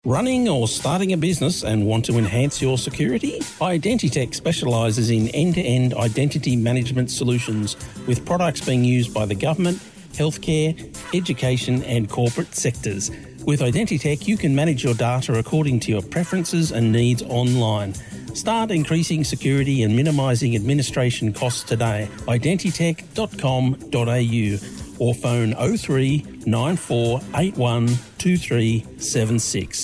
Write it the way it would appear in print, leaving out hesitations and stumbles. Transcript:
Running or starting a business and want to enhance your security? Identitech specialises in end-to-end identity management solutions with products being used by the government, healthcare, education and corporate sectors. With Identitech, you can manage your data according to your preferences and needs online. Start increasing security and minimising administration costs today. Identitech.com.au or phone 03 9481 2376.